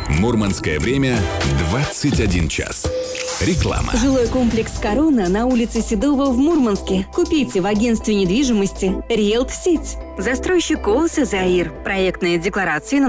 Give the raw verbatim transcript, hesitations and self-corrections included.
Мурманское время двадцать один час. Реклама. Жилой комплекс «Корона» на улице Седова в Мурманске. Купите в агентстве недвижимости «Риэлт Сеть». Застройщик ООО «Заир». Проектные декларации на